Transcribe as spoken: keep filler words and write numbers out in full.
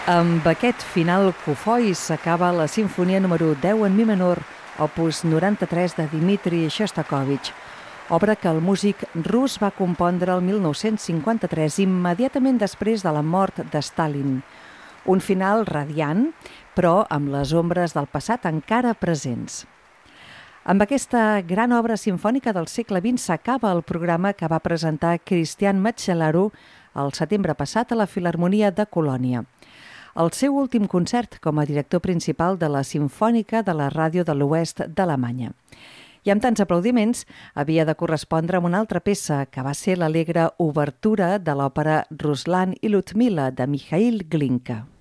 Amb aquest final cofoi s'acaba la sinfonia número deu en mi menor, opus noranta-tres de Dmitri Shostakovich, obra que el músic rus va compondre el mil nou-cents cinquanta-tres, immediatament després de la mort de Stalin. Un final radiant, però amb les ombres del passat encara presents. Amb aquesta gran obra simfònica del segle vint s'acaba el programa que va presentar Cristian Macellaro el setembre passat a la Filharmonia de Colònia. El seu últim concert com a director principal de la Simfònica de la Ràdio de l'Oest d'Alemanya. I amb tants aplaudiments havia de correspondre amb una altra peça, que va ser l'alegre obertura de l'òpera Ruslan i Ludmila de Mikhail Glinka.